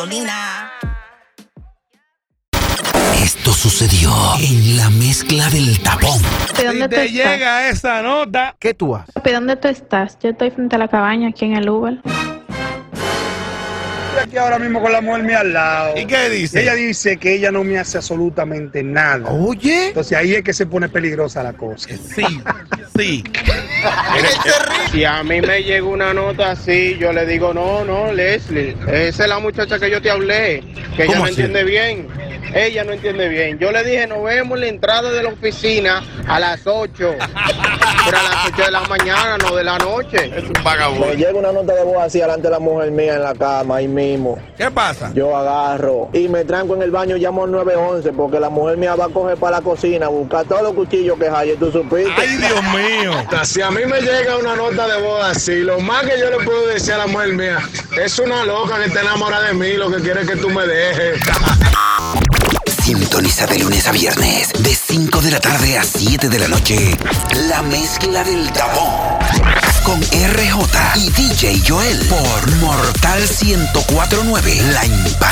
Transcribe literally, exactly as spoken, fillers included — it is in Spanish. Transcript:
domina. Esto sucedió en la mezcla del tapón. ¿De dónde Si tú te estás? llega esa nota, ¿Qué tú haces? ¿De dónde tú estás? Yo estoy frente a la cabaña aquí en el Uber. Estoy aquí ahora mismo con la mujer mía al lado. ¿y qué dice? Ella dice que ella no me hace absolutamente nada. Oye. Entonces ahí es que se pone peligrosa la cosa. Sí, sí. Si a mí me llega una nota así, yo le digo, no, no, Leslie, esa es la muchacha que yo te hablé, que ella ¿Cómo no así? entiende bien. Ella no entiende bien. Yo le dije, nos vemos en la entrada de la oficina a las ocho. Pero a las ocho de la mañana, no de la noche. Es un vagabundo. Me llega una nota de voz así delante de la mujer mía en la cama, ahí mismo. ¿Qué pasa? Yo agarro y me tranco en el baño, llamo al nueve once porque la mujer mía va a coger para la cocina, a buscar todos los cuchillos que hay, tú supiste. Ay, Dios mío. Si a mí me llega una nota de voz así, lo más que yo le puedo decir a la mujer mía, es una loca que está enamorada de mí, lo que quiere es que tú me dejes. Sintoniza de lunes a viernes, de cinco de la tarde a siete de la noche, la mezcla del tapón. Con R J y D J Joel por Mortal ciento cuatro punto nueve, La Impar.